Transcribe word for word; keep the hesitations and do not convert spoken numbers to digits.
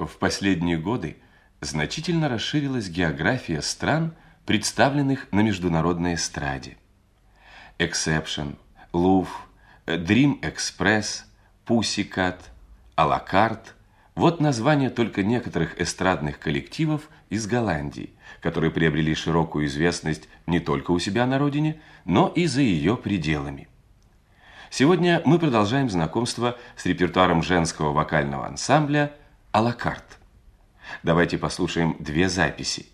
В последние годы значительно расширилась география стран, представленных на международной эстраде. Exception, Louvre, Dream Express, Pussycat, à la carte – вот названия только некоторых эстрадных коллективов из Голландии, которые приобрели широкую известность не только у себя на родине, но и за ее пределами. Сегодня мы продолжаем знакомство с репертуаром женского вокального ансамбля à la carte. Давайте послушаем две записи.